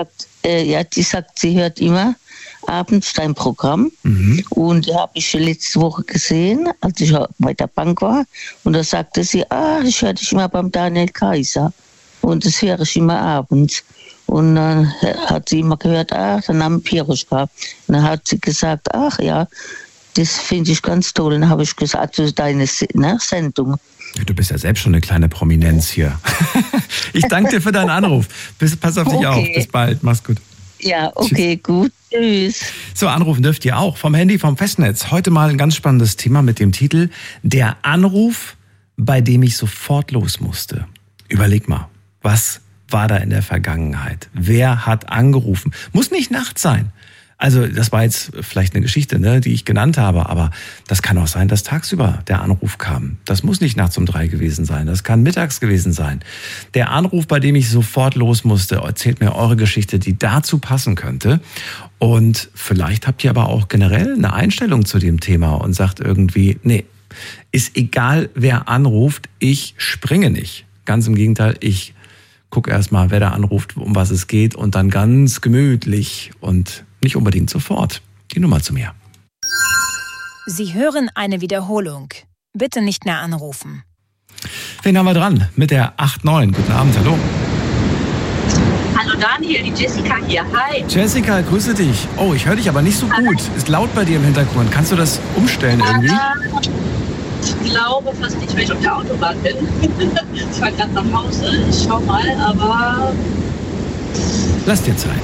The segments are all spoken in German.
Ja, die sagt, sie hört immer abends dein Programm. Und die habe ich letzte Woche gesehen, als ich bei der Bank war. Und da sagte sie, ich höre dich immer beim Daniel Kaiser. Und das höre ich immer abends. Und dann hat sie immer gehört, der Name Piroschka. Und dann hat sie gesagt, ja, das finde ich ganz toll. Und dann habe ich gesagt, also deine Sendung. Du bist ja selbst schon eine kleine Prominenz hier. Ich danke dir für deinen Anruf. Pass auf dich auf. Bis bald. Mach's gut. Ja, okay, Tschüss. Gut. Tschüss. So, anrufen dürft ihr auch vom Handy, vom Festnetz. Heute mal ein ganz spannendes Thema mit dem Titel Der Anruf, bei dem ich sofort los musste. Überleg mal, was war da in der Vergangenheit? Wer hat angerufen? Muss nicht nachts sein. Also das war jetzt vielleicht eine Geschichte, die ich genannt habe, aber das kann auch sein, dass tagsüber der Anruf kam. Das muss nicht nachts um 3 gewesen sein, das kann mittags gewesen sein. Der Anruf, bei dem ich sofort los musste, erzählt mir eure Geschichte, die dazu passen könnte. Und vielleicht habt ihr aber auch generell eine Einstellung zu dem Thema und sagt irgendwie, nee, ist egal, wer anruft, ich springe nicht. Ganz im Gegenteil, ich gucke erstmal, wer da anruft, um was es geht und dann ganz gemütlich und nicht unbedingt sofort. Die Nummer zu mir. Sie hören eine Wiederholung. Bitte nicht mehr anrufen. Wen haben wir dran? Mit der 89. Guten Abend, hallo. Hallo Daniel, die Jessica hier. Hi. Jessica, grüße dich. Oh, ich höre dich aber nicht so gut. Ist laut bei dir im Hintergrund. Kannst du das umstellen irgendwie? Ich glaube fast nicht, wenn ich auf der Autobahn bin. Ich fahre gerade nach Hause. Ich schau mal, aber... Lass dir Zeit.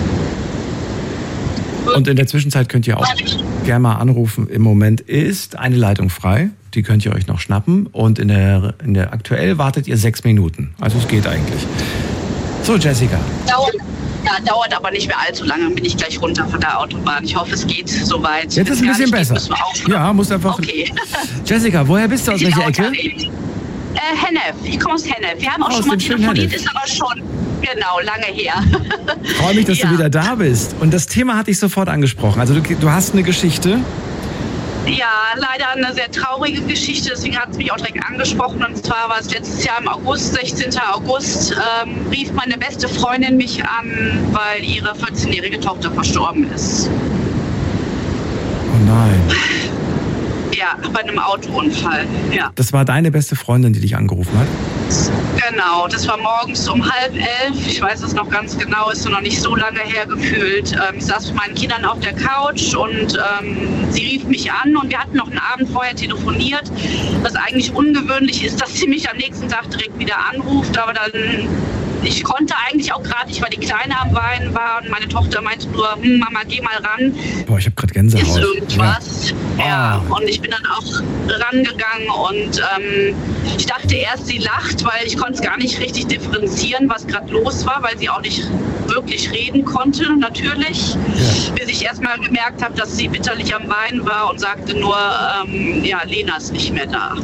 Und in der Zwischenzeit könnt ihr auch gerne mal anrufen. Im Moment ist eine Leitung frei. Die könnt ihr euch noch schnappen. Und in der aktuell wartet ihr 6 Minuten. Also es geht eigentlich. So, Jessica. Dauert aber nicht mehr allzu lange. Dann bin ich gleich runter von der Autobahn. Ich hoffe, es geht soweit. Jetzt ist es ein bisschen besser. Ja, musst einfach... Okay. Jessica, woher bist du? Aus welcher Ecke? Hennef. Ich komme aus Hennef. Wir haben auch schon mal telefoniert, ist aber schon... Genau, lange her. Ich freue mich, dass du wieder da bist. Und das Thema hatte ich sofort angesprochen. Also du hast eine Geschichte. Ja, leider eine sehr traurige Geschichte. Deswegen hat es mich auch direkt angesprochen. Und zwar war es letztes Jahr im August, 16. August, rief meine beste Freundin mich an, weil ihre 14-jährige Tochter verstorben ist. Oh nein. Ja, bei einem Autounfall, ja. Das war deine beste Freundin, die dich angerufen hat? Genau, das war morgens um 10:30. Ich weiß es noch ganz genau, ist noch nicht so lange her gefühlt. Ich saß mit meinen Kindern auf der Couch und sie rief mich an und wir hatten noch einen Abend vorher telefoniert. Was eigentlich ungewöhnlich ist, dass sie mich am nächsten Tag direkt wieder anruft, aber dann... Ich konnte eigentlich auch gerade nicht, weil die Kleine am Weinen war und meine Tochter meinte nur, Mama, geh mal ran. Boah, ich habe gerade Gänsehaut. Ist irgendwas. Ja, und ich bin dann auch rangegangen und ich dachte erst, sie lacht, weil ich konnte es gar nicht richtig differenzieren, was gerade los war, weil sie auch nicht wirklich reden konnte, natürlich. Ja. Bis ich erst mal gemerkt habe, dass sie bitterlich am Weinen war und sagte nur, Lena ist nicht mehr da.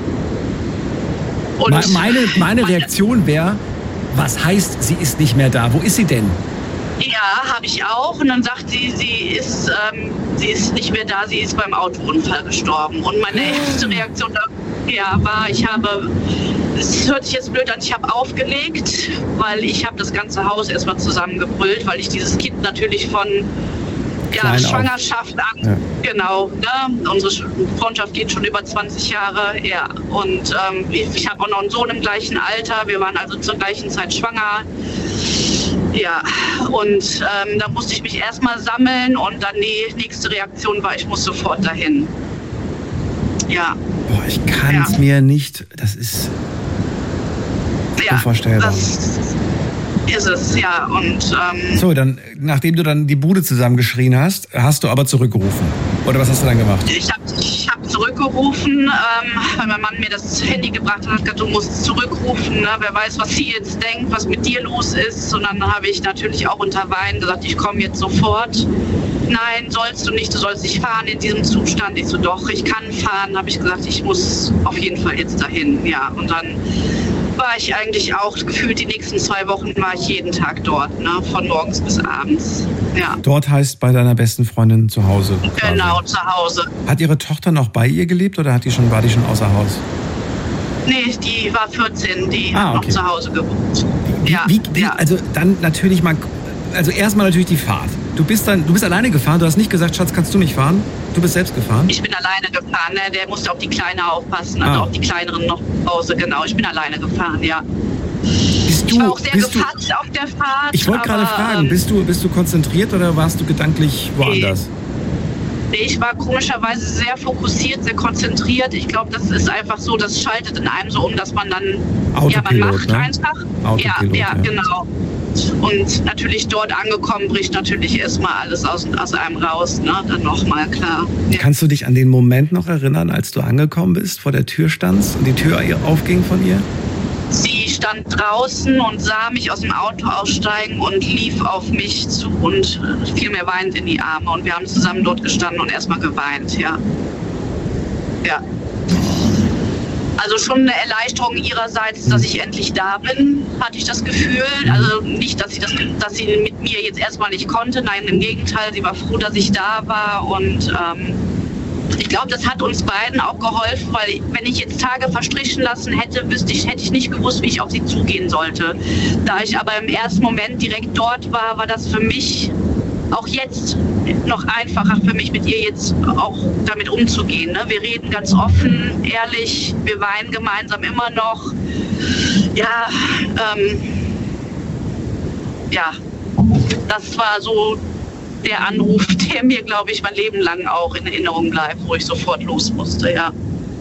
Und meine Reaktion wäre, was heißt, sie ist nicht mehr da? Wo ist sie denn? Ja, habe ich auch. Und dann sagt sie, sie ist nicht mehr da, sie ist beim Autounfall gestorben. Und meine erste Reaktion war, es hört sich jetzt blöd an, ich habe aufgelegt, weil ich habe das ganze Haus erstmal zusammengebrüllt, weil ich dieses Kind natürlich von Schwangerschaft an, genau, unsere Freundschaft geht schon über 20 Jahre, ja, und ich habe auch noch einen Sohn im gleichen Alter, wir waren also zur gleichen Zeit schwanger, ja, und da musste ich mich erstmal sammeln und dann die nächste Reaktion war, ich muss sofort dahin, ja. Boah, ich kann es mir nicht, das ist unvorstellbar. Ist es, ja. Und, so, dann, nachdem du dann die Bude zusammengeschrien hast, hast du aber zurückgerufen. Oder was hast du dann gemacht? Ich hab zurückgerufen, weil mein Mann mir das Handy gebracht hat und gesagt, du musst zurückrufen. Ne? Wer weiß, was sie jetzt denkt, was mit dir los ist. Und dann habe ich natürlich auch unter Weinen gesagt, ich komme jetzt sofort. Nein, sollst du nicht, du sollst nicht fahren in diesem Zustand. Ich so, doch, ich kann fahren. Habe ich gesagt, ich muss auf jeden Fall jetzt dahin. Ja, und dann war ich eigentlich auch, gefühlt die nächsten 2 Wochen war ich jeden Tag dort, ne? Von morgens bis abends. Ja. Dort heißt bei deiner besten Freundin zu Hause? Quasi. Genau, zu Hause. Hat ihre Tochter noch bei ihr gelebt oder war die schon außer Haus? Nee, die war 14, die hat noch zu Hause gewohnt. Also dann natürlich mal also erstmal natürlich die Fahrt. Du bist alleine gefahren, du hast nicht gesagt, Schatz, kannst du mich fahren? Du bist selbst gefahren? Ich bin alleine gefahren, ne? Der musste auf die Kleine aufpassen, also auf die Kleineren noch zu Hause, genau. Ich bin alleine gefahren, ja. Ich war auch sehr gefasst auf der Fahrt. Ich wollte gerade fragen, bist du konzentriert oder warst du gedanklich woanders? Nee, ich war komischerweise sehr fokussiert, sehr konzentriert. Ich glaube, das ist einfach so, das schaltet in einem so um, dass man dann, man macht einfach. Autopilot, ja, genau. Und natürlich dort angekommen, bricht natürlich erstmal alles aus einem raus, ne? Dann nochmal, klar. Ja. Kannst du dich an den Moment noch erinnern, als du angekommen bist, vor der Tür standst und die Tür aufging von ihr? Sie stand draußen und sah mich aus dem Auto aussteigen und lief auf mich zu und fiel mir weinend in die Arme. Und wir haben zusammen dort gestanden und erstmal geweint, ja. Ja. Also schon eine Erleichterung ihrerseits, dass ich endlich da bin, hatte ich das Gefühl. Also nicht, dass sie mit mir jetzt erstmal nicht konnte. Nein, im Gegenteil, sie war froh, dass ich da war. Und ich glaube, das hat uns beiden auch geholfen, weil wenn ich jetzt Tage verstrichen lassen hätte, hätte ich nicht gewusst, wie ich auf sie zugehen sollte. Da ich aber im ersten Moment direkt dort war, war das für mich auch jetzt noch einfacher für mich, mit ihr jetzt auch damit umzugehen. Ne? Wir reden ganz offen, ehrlich, wir weinen gemeinsam immer noch. Ja, das war so der Anruf, der mir, glaube ich, mein Leben lang auch in Erinnerung bleibt, wo ich sofort los musste, ja.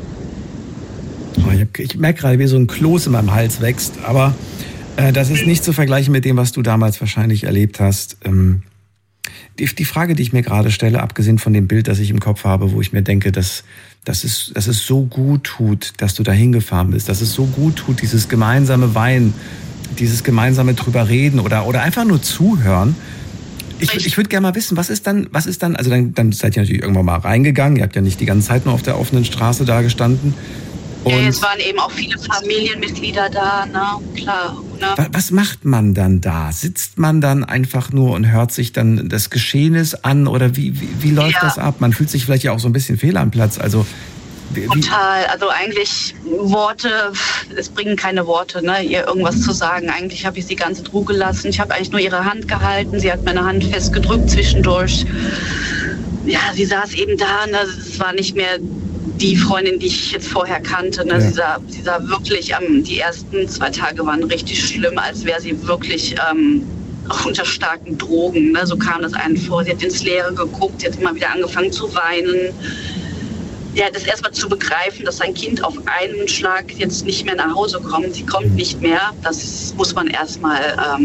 Ich merke gerade, wie so ein Kloß in meinem Hals wächst, aber das ist nicht zu vergleichen mit dem, was du damals wahrscheinlich erlebt hast. Die Frage, die ich mir gerade stelle, abgesehen von dem Bild, das ich im Kopf habe, wo ich mir denke, dass es so gut tut, dass du da hingefahren bist, dass es so gut tut, dieses gemeinsame Weinen, dieses gemeinsame drüber reden oder einfach nur zuhören. Ich würde gerne mal wissen, was ist dann, also dann seid ihr natürlich irgendwann mal reingegangen, ihr habt ja nicht die ganze Zeit nur auf der offenen Straße da gestanden. Und ja, es waren eben auch viele Familienmitglieder da, ne, klar. Ne? Was macht man dann da? Sitzt man dann einfach nur und hört sich dann das Geschehnis an oder wie läuft das ab? Man fühlt sich vielleicht ja auch so ein bisschen fehl am Platz, also total, also eigentlich Worte, es bringen keine Worte, ne, ihr irgendwas zu sagen. Eigentlich habe ich sie ganz in Ruhe gelassen. Ich habe eigentlich nur ihre Hand gehalten. Sie hat meine Hand festgedrückt zwischendurch. Ja, sie saß eben da. Ne, es war nicht mehr die Freundin, die ich jetzt vorher kannte. Ne, ja. Sie sah wirklich, die ersten 2 Tage waren richtig schlimm, als wäre sie wirklich unter starken Drogen. Ne, so kam das einen vor. Sie hat ins Leere geguckt, sie hat immer wieder angefangen zu weinen. Ja, das erstmal zu begreifen, dass sein Kind auf einen Schlag jetzt nicht mehr nach Hause kommt. Sie kommt nicht mehr. Das muss man erstmal,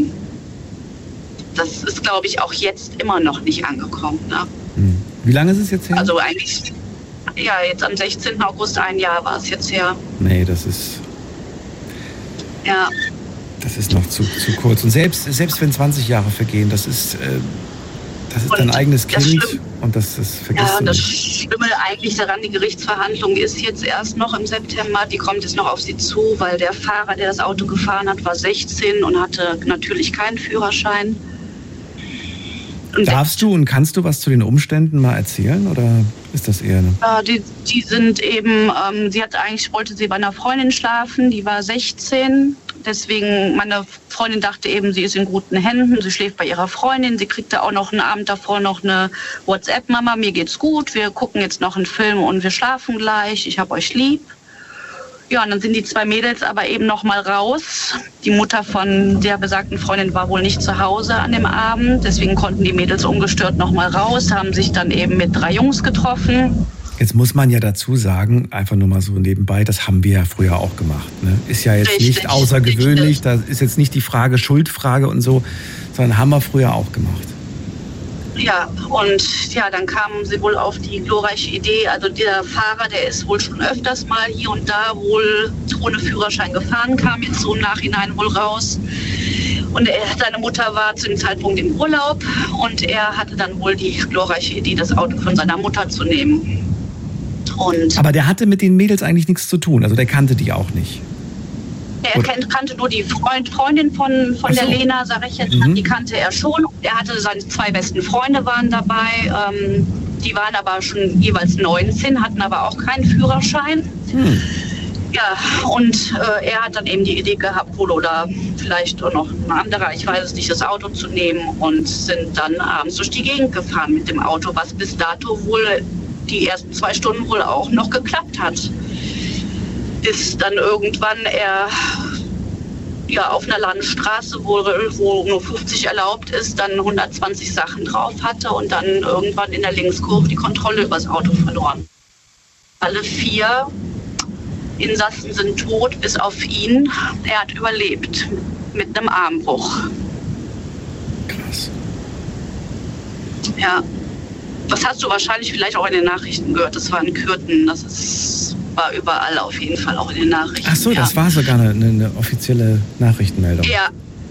das ist, glaube ich, auch jetzt immer noch nicht angekommen. Ne? Wie lange ist es jetzt her? Also eigentlich, ja, jetzt am 16. August 1 Jahr war es jetzt her. Nee, das ist... Ja. Das ist noch zu kurz. Und selbst wenn 20 Jahre vergehen, das ist dein eigenes Kind und das vergisst du nicht. Ja, das Schlimme eigentlich daran, die Gerichtsverhandlung ist jetzt erst noch im September. Die kommt jetzt noch auf sie zu, weil der Fahrer, der das Auto gefahren hat, war 16 und hatte natürlich keinen Führerschein. Und darfst du und kannst du was zu den Umständen mal erzählen oder ist das eher... Ja, die sind eben, wollte sie bei einer Freundin schlafen, die war 16. Deswegen, meine Freundin dachte eben, sie ist in guten Händen, sie schläft bei ihrer Freundin, sie kriegte auch noch einen Abend davor noch eine WhatsApp, Mama, mir geht's gut, wir gucken jetzt noch einen Film und wir schlafen gleich, ich hab euch lieb. Ja, und dann sind die 2 Mädels aber eben noch mal raus. Die Mutter von der besagten Freundin war wohl nicht zu Hause an dem Abend, deswegen konnten die Mädels ungestört noch mal raus, haben sich dann eben mit 3 Jungs getroffen. Jetzt muss man ja dazu sagen, einfach nur mal so nebenbei, das haben wir ja früher auch gemacht. Ne? Ist ja jetzt richtig, nicht außergewöhnlich, da ist jetzt nicht die Schuldfrage und so, sondern haben wir früher auch gemacht. Ja, und ja, dann kamen sie wohl auf die glorreiche Idee, also der Fahrer, der ist wohl schon öfters mal hier und da wohl ohne Führerschein gefahren, kam jetzt so im Nachhinein wohl raus. Und seine Mutter war zu dem Zeitpunkt im Urlaub und er hatte dann wohl die glorreiche Idee, das Auto von seiner Mutter zu nehmen. Aber der hatte mit den Mädels eigentlich nichts zu tun, also der kannte die auch nicht. Er kannte nur die Freundin von der Lena, sag ich jetzt, die kannte er schon. Er hatte seine 2 besten Freunde waren dabei, die waren aber schon jeweils 19, hatten aber auch keinen Führerschein. Ja, und er hat dann eben die Idee gehabt, wohl oder vielleicht auch noch ein anderer, ich weiß es nicht, das Auto zu nehmen und sind dann abends durch die Gegend gefahren mit dem Auto, was bis dato wohl die ersten 2 Stunden wohl auch noch geklappt hat. Bis dann irgendwann er auf einer Landstraße, wo nur 50 erlaubt ist, dann 120 Sachen drauf hatte und dann irgendwann in der Linkskurve die Kontrolle über das Auto verloren. Alle 4 Insassen sind tot, bis auf ihn. Er hat überlebt mit einem Armbruch. Krass. Ja, das hast du wahrscheinlich vielleicht auch in den Nachrichten gehört. Das war in Kürten, war überall auf jeden Fall auch in den Nachrichten. Ach so, das war sogar eine offizielle Nachrichtenmeldung. Ja.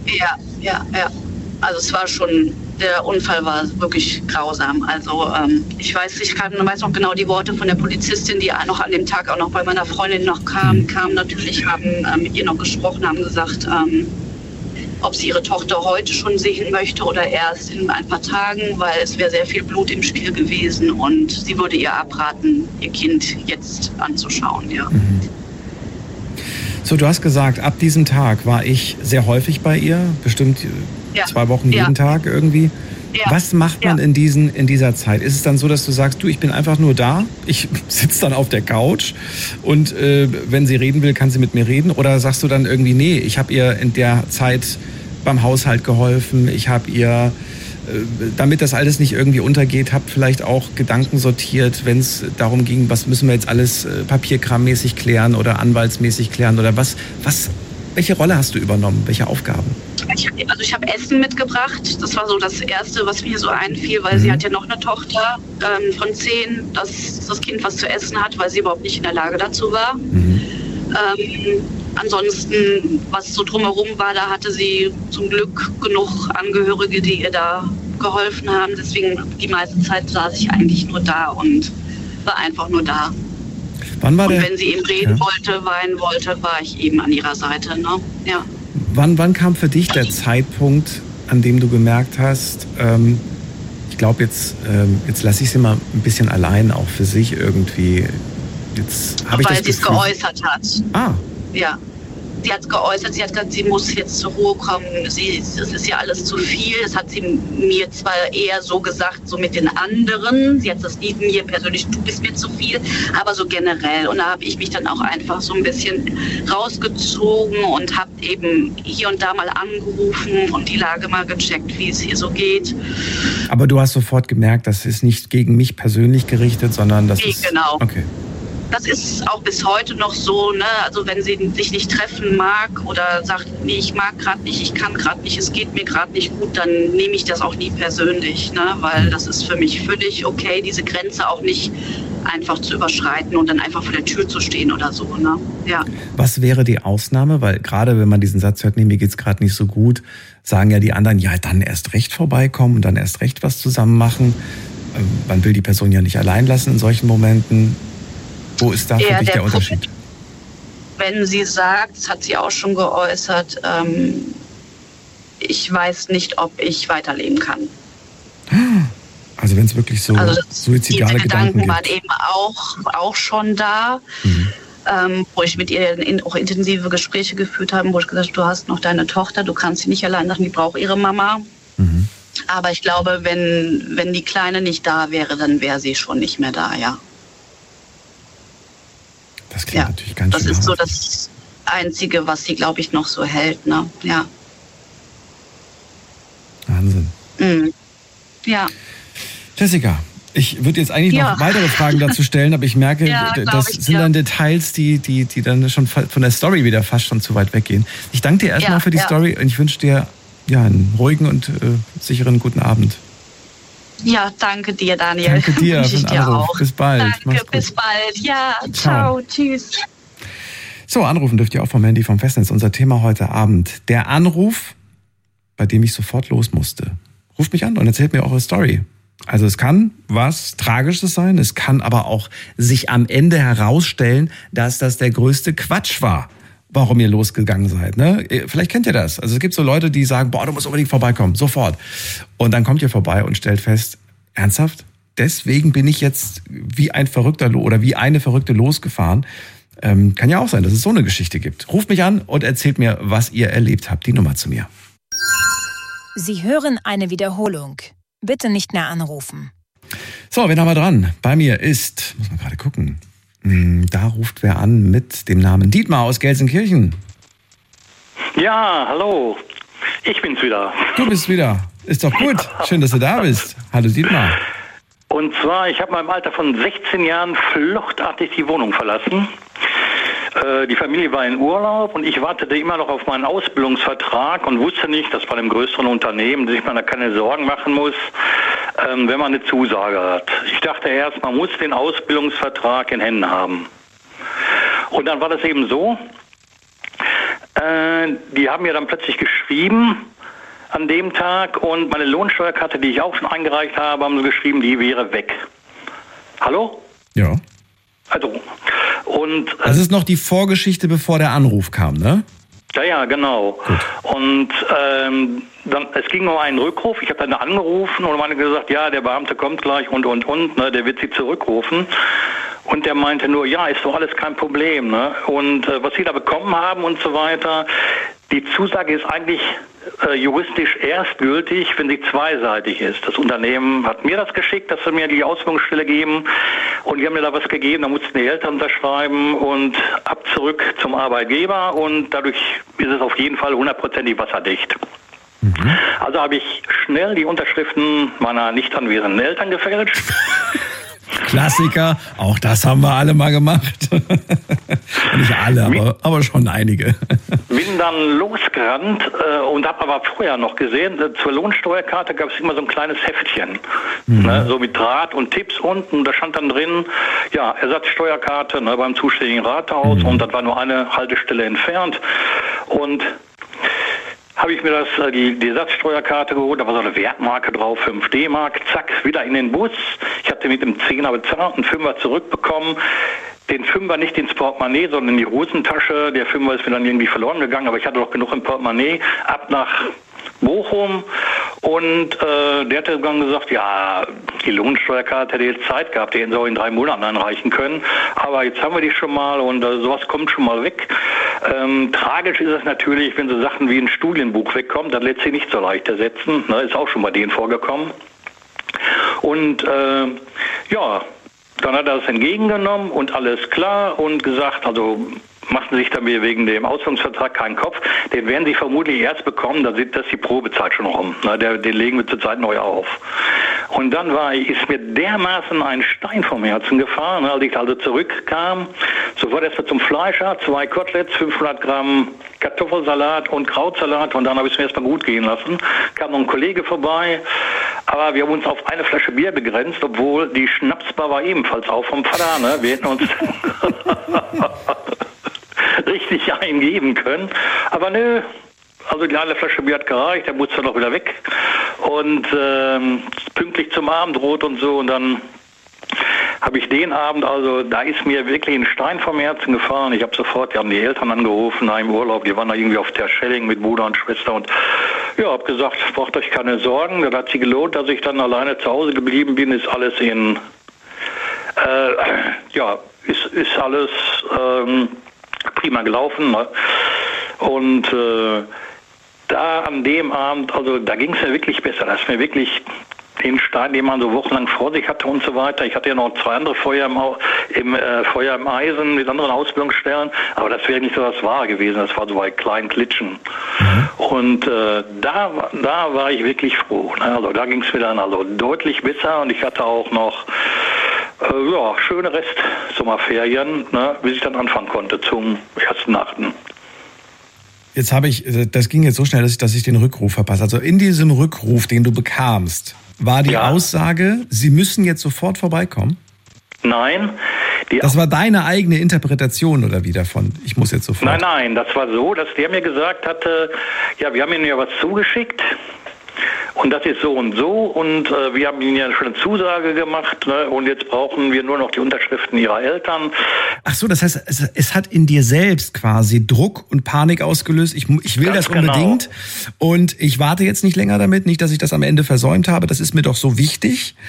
Also es war schon, der Unfall war wirklich grausam. Also ich weiß noch genau die Worte von der Polizistin, die noch an dem Tag auch noch bei meiner Freundin noch kam natürlich, haben mit ihr noch gesprochen, haben gesagt, ob sie ihre Tochter heute schon sehen möchte oder erst in ein paar Tagen, weil es wäre sehr viel Blut im Spiel gewesen und sie würde ihr abraten, ihr Kind jetzt anzuschauen. Ja. Mhm. So, du hast gesagt, ab diesem Tag war ich sehr häufig bei ihr, bestimmt 2 Wochen jeden Tag irgendwie. Ja. Was macht man in dieser Zeit? Ist es dann so, dass du sagst, ich bin einfach nur da, ich sitze dann auf der Couch und wenn sie reden will, kann sie mit mir reden? Oder sagst du dann irgendwie, nee, ich habe ihr in der Zeit beim Haushalt geholfen, ich habe ihr, damit das alles nicht irgendwie untergeht, habe vielleicht auch Gedanken sortiert, wenn es darum ging, was müssen wir jetzt alles papierkrammäßig klären oder anwaltsmäßig klären oder welche Rolle hast du übernommen, welche Aufgaben? Ich habe Essen mitgebracht. Das war so das Erste, was mir so einfiel, weil sie hat ja noch eine Tochter von 10, das Kind was zu essen hat, weil sie überhaupt nicht in der Lage dazu war. Mhm. Ansonsten, was so drumherum war, da hatte sie zum Glück genug Angehörige, die ihr da geholfen haben. Deswegen die meiste Zeit saß ich eigentlich nur da und war einfach nur da. Und wenn sie eben reden wollte, weinen wollte, war ich eben an ihrer Seite. Ne? Ja. Wann kam für dich der Zeitpunkt, an dem du gemerkt hast, ich glaube, jetzt lasse ich sie mal ein bisschen allein, auch für sich irgendwie. Jetzt habe ich das Gefühl. Weil sie es geäußert hat. Ah. Ja. Sie hat es geäußert, sie hat gesagt, sie muss jetzt zur Ruhe kommen, es ist ja alles zu viel. Das hat sie mir zwar eher so gesagt, so mit den anderen, sie hat das nie mir persönlich, du bist mir zu viel, aber so generell. Und da habe ich mich dann auch einfach so ein bisschen rausgezogen und habe eben hier und da mal angerufen und die Lage mal gecheckt, wie es hier so geht. Aber du hast sofort gemerkt, das ist nicht gegen mich persönlich gerichtet, sondern das ist... Genau. Okay. Das ist auch bis heute noch so, ne? Also wenn sie sich nicht treffen mag oder sagt, nee, ich mag gerade nicht, ich kann gerade nicht, es geht mir gerade nicht gut, dann nehme ich das auch nie persönlich, ne? Weil das ist für mich völlig okay, diese Grenze auch nicht einfach zu überschreiten und dann einfach vor der Tür zu stehen oder so, ne? Ja. Was wäre die Ausnahme? Weil gerade wenn man diesen Satz hört, nee, mir geht's gerade nicht so gut, sagen ja die anderen, ja, dann erst recht vorbeikommen und dann erst recht was zusammen machen. Man will die Person ja nicht allein lassen in solchen Momenten. Wo ist da für dich der Unterschied? Wenn sie sagt, das hat sie auch schon geäußert, ich weiß nicht, ob ich weiterleben kann. Also wenn es wirklich so suizidale Gedanken gibt. Diese Gedanken waren eben auch schon da, wo ich mit ihr auch intensive Gespräche geführt habe, wo ich gesagt habe, du hast noch deine Tochter, du kannst sie nicht allein lassen, die braucht ihre Mama. Mhm. Aber ich glaube, wenn die Kleine nicht da wäre, dann wäre sie schon nicht mehr da, ja. Das klingt natürlich ganz schön. Das ist so das Einzige, was sie, glaube ich, noch so hält, ne? Ja. Wahnsinn. Mhm. Ja. Jessica, ich würde jetzt eigentlich noch weitere Fragen dazu stellen, aber ich merke, das sind dann Details, die dann schon von der Story wieder fast schon zu weit weggehen. Ich danke dir erstmal für die Story und ich wünsche dir einen ruhigen und sicheren guten Abend. Ja, danke dir, Daniel. Danke dir für den Anruf. Auch. Bis bald. Danke, bis bald. Ja, ciao. Tschüss. So, anrufen dürft ihr auch vom Handy vom Festnetz. Unser Thema heute Abend. Der Anruf, bei dem ich sofort los musste. Ruft mich an und erzählt mir eure Story. Also es kann was Tragisches sein, es kann aber auch sich am Ende herausstellen, dass das der größte Quatsch war, warum ihr losgegangen seid. Ne? Vielleicht kennt ihr das. Also es gibt so Leute, die sagen, du musst unbedingt vorbeikommen, sofort. Und dann kommt ihr vorbei und stellt fest, ernsthaft? Deswegen bin ich jetzt wie ein Verrückter oder wie eine Verrückte losgefahren. Kann ja auch sein, dass es so eine Geschichte gibt. Ruft mich an und erzählt mir, was ihr erlebt habt. Die Nummer zu mir. Sie hören eine Wiederholung. Bitte nicht mehr anrufen. So, wen haben wir dran? Bei mir ist, muss man gerade gucken, da ruft wer an mit dem Namen Dietmar aus Gelsenkirchen. Ja, hallo. Ich bin's wieder. Du bist wieder. Ist doch gut. Schön, dass du da bist. Hallo Dietmar. Und zwar, ich habe mal im Alter von 16 Jahren fluchtartig die Wohnung verlassen. Die Familie war in Urlaub und ich wartete immer noch auf meinen Ausbildungsvertrag und wusste nicht, dass bei einem größeren Unternehmen sich man da keine Sorgen machen muss, wenn man eine Zusage hat. Ich dachte erst, man muss den Ausbildungsvertrag in Händen haben. Und dann war das eben so, die haben mir dann plötzlich geschrieben an dem Tag und meine Lohnsteuerkarte, die ich auch schon eingereicht habe, haben sie geschrieben, die wäre weg. Hallo? Ja. Also, und... Das ist noch die Vorgeschichte, bevor der Anruf kam, ne? Ja, genau. Gut. Und dann, es ging um einen Rückruf. Ich habe dann angerufen und meine gesagt, ja, der Beamte kommt gleich und, ne, der wird Sie zurückrufen. Und der meinte nur, ja, ist doch alles kein Problem, ne? Und was Sie da bekommen haben und so weiter, die Zusage ist eigentlich juristisch erst gültig, wenn sie zweiseitig ist. Das Unternehmen hat mir das geschickt, dass sie mir die Ausbildungsstelle geben und die haben mir da was gegeben, da mussten die Eltern unterschreiben und ab zurück zum Arbeitgeber und dadurch ist es auf jeden Fall 100%ig wasserdicht. Mhm. Also habe ich schnell die Unterschriften meiner nicht anwesenden Eltern gefälscht. Klassiker, auch das haben wir alle mal gemacht. Nicht alle, aber schon einige. Bin dann losgerannt und habe aber vorher noch gesehen, zur Lohnsteuerkarte gab es immer so ein kleines Heftchen, ne, so mit Draht und Tipps unten. Da stand dann drin, ja, Ersatzsteuerkarte, ne, beim zuständigen Rathaus und das war nur eine Haltestelle entfernt. Und habe ich mir die Ersatzsteuerkarte geholt, da war so eine Wertmarke drauf, 5 D-Mark, zack, wieder in den Bus. Ich hatte mit dem 10er bezahlt, einen 5er zurückbekommen. Den 5er nicht ins Portemonnaie, sondern in die Hosentasche. Der 5er ist mir dann irgendwie verloren gegangen, aber ich hatte doch genug im Portemonnaie. Ab nach Bochum und der hatte dann gesagt, ja, die Lohnsteuerkarte hätte jetzt Zeit gehabt, die hätten sie auch in 3 Monaten einreichen können, aber jetzt haben wir die schon mal und sowas kommt schon mal weg. Tragisch ist es natürlich, wenn so Sachen wie ein Studienbuch wegkommt, dann lässt sich nicht so leicht ersetzen, ne, ist auch schon bei denen vorgekommen. Und ja, dann hat er das entgegengenommen und alles klar und gesagt, also machen Sie sich damit wegen dem Ausbildungsvertrag keinen Kopf. Den werden Sie vermutlich erst bekommen, da ist die Probezeit schon rum. Den legen wir zurzeit neu auf. Und dann ist mir dermaßen ein Stein vom Herzen gefahren, als ich also zurückkam. Sofort erstmal zum Fleischer, 2 Koteletts, 500 Gramm Kartoffelsalat und Krautsalat und dann habe ich es mir erstmal gut gehen lassen. Kam noch ein Kollege vorbei, aber wir haben uns auf eine Flasche Bier begrenzt, obwohl die Schnapsbar war ebenfalls auch vom Vater. Ne? Wir hätten uns richtig eingeben können. Aber nö, also die eine Flasche Bier hat gereicht, der musste noch wieder weg. Und pünktlich zum Abendbrot und so. Und dann habe ich den Abend, also da ist mir wirklich ein Stein vom Herzen gefahren. Ich habe sofort, die haben die Eltern angerufen nach dem Urlaub. Die waren da irgendwie auf der Schelling mit Bruder und Schwester. Und ja, habe gesagt, braucht euch keine Sorgen. Das hat sich gelohnt, dass ich dann alleine zu Hause geblieben bin. Ist alles ist alles prima gelaufen. Ne? Und da an dem Abend, also da ging es mir wirklich besser. Da ist mir wirklich den Stein, den man so wochenlang vor sich hatte und so weiter. Ich hatte ja noch 2 andere Feuer im Eisen mit anderen Ausbildungsstellen, aber das wäre nicht so das Wahre gewesen. Das war so bei kleinen Klitschen. Und da war ich wirklich froh. Ne? Also da ging es mir dann also deutlich besser und ich hatte auch noch schöne Rest-Sommerferien, ne, bis ich dann anfangen konnte zum 1.8. Jetzt das ging jetzt so schnell, dass ich den Rückruf verpasse. Also in diesem Rückruf, den du bekamst, war die Aussage, Sie müssen jetzt sofort vorbeikommen? Nein. Das war deine eigene Interpretation oder wie davon? Ich muss jetzt sofort. Nein, das war so, dass der mir gesagt hatte, ja, wir haben Ihnen ja was zugeschickt. Und das ist so und wir haben Ihnen ja schon eine Zusage gemacht, ne, und jetzt brauchen wir nur noch die Unterschriften Ihrer Eltern. Ach so, das heißt, es hat in dir selbst quasi Druck und Panik ausgelöst. Ich will ganz das unbedingt und ich warte jetzt nicht länger damit, nicht, dass ich das am Ende versäumt habe. Das ist mir doch so wichtig.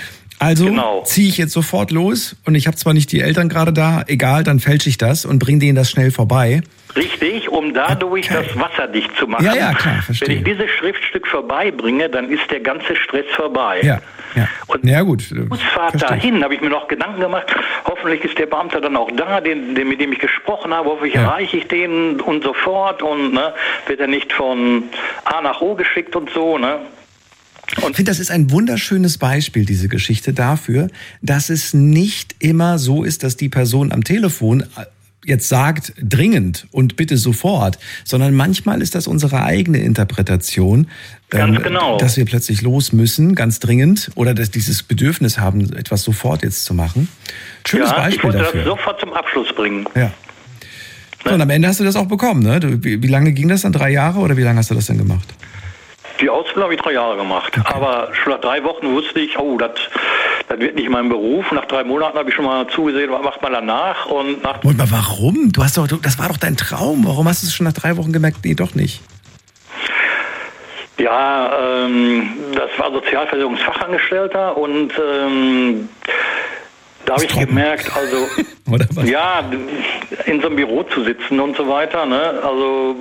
Also ziehe ich jetzt sofort los und ich habe zwar nicht die Eltern gerade da, egal, dann fälsche ich das und bringe denen das schnell vorbei. Richtig, um dadurch das wasserdicht zu machen. Ja, klar, verstehe. Wenn ich dieses Schriftstück vorbeibringe, dann ist der ganze Stress vorbei. Ja. Und ja, gut. Busfahrt dahin, habe ich mir noch Gedanken gemacht, hoffentlich ist der Beamte dann auch da, mit dem ich gesprochen habe, hoffentlich erreiche ich den und so fort und wird er nicht von A nach O geschickt und so, ne? Und ich finde, das ist ein wunderschönes Beispiel, diese Geschichte dafür, dass es nicht immer so ist, dass die Person am Telefon jetzt sagt, dringend und bitte sofort, sondern manchmal ist das unsere eigene Interpretation, ganz genau, dass wir plötzlich los müssen, ganz dringend, oder dass dieses Bedürfnis haben, etwas sofort jetzt zu machen. Schönes Beispiel ich wollte dafür. Das sofort zum Abschluss bringen. Ja. So, und am Ende hast du das auch bekommen, ne? Wie lange ging das dann? 3 Jahre oder wie lange hast du das denn gemacht? Die Ausbildung habe ich 3 Jahre gemacht. Okay. Aber schon nach 3 Wochen wusste ich, das wird nicht mein Beruf. Nach 3 Monaten habe ich schon mal zugesehen, was macht man danach? Und warum? Das war doch dein Traum. Warum hast du es schon nach 3 Wochen gemerkt? Nee, doch nicht. Ja, das war Sozialversicherungsfachangestellter und da habe ich gemerkt, also oder was? Ja, in so einem Büro zu sitzen und so weiter, ne? Also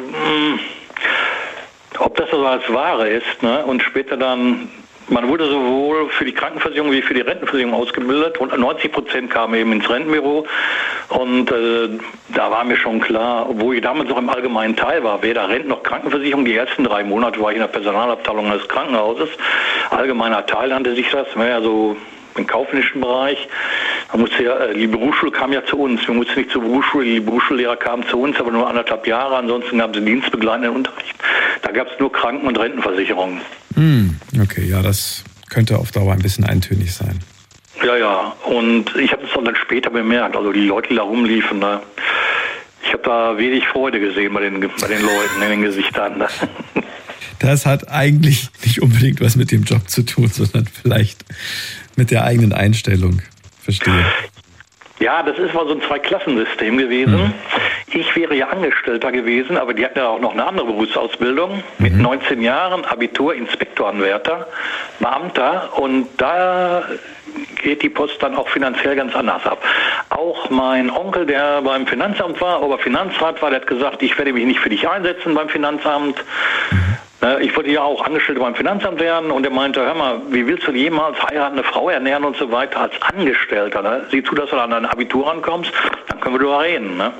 ob das so als Ware ist, ne? Und später dann, man wurde sowohl für die Krankenversicherung wie für die Rentenversicherung ausgebildet und 90% kamen eben ins Rentenbüro und da war mir schon klar, obwohl ich damals noch im allgemeinen Teil war, weder Renten noch Krankenversicherung, die ersten 3 Monate war ich in der Personalabteilung des Krankenhauses, allgemeiner Teil nannte sich das, also im kaufmännischen Bereich. Die Berufsschule kam ja zu uns. Wir mussten nicht zur Berufsschule, die Berufsschullehrer kamen zu uns, aber nur 1,5 Jahre. Ansonsten gaben sie dienstbegleitenden Unterricht. Da gab es nur Kranken- und Rentenversicherungen. Okay, ja, das könnte auf Dauer ein bisschen eintönig sein. Ja. Und ich habe es dann später bemerkt. Also die Leute, die da rumliefen, ne? Ich habe da wenig Freude gesehen bei den Leuten in den Gesichtern. Ne? Das hat eigentlich nicht unbedingt was mit dem Job zu tun, sondern vielleicht mit der eigenen Einstellung. Verstehe. Ja, das ist mal so ein Zweiklassensystem gewesen. Ich wäre ja Angestellter gewesen, aber die hatten ja auch noch eine andere Berufsausbildung. Mit 19 Jahren, Abitur, Inspektoranwärter, Beamter. Und da geht die Post dann auch finanziell ganz anders ab. Auch mein Onkel, der beim Finanzamt war, Oberfinanzrat war, der hat gesagt, ich werde mich nicht für dich einsetzen beim Finanzamt. Ich wollte ja auch Angestellter beim Finanzamt werden und er meinte, hör mal, wie willst du jemals heiratende Frau ernähren und so weiter als Angestellter? Ne? Sieh zu, dass du an dein Abitur rankommst, dann können wir darüber reden. Ne?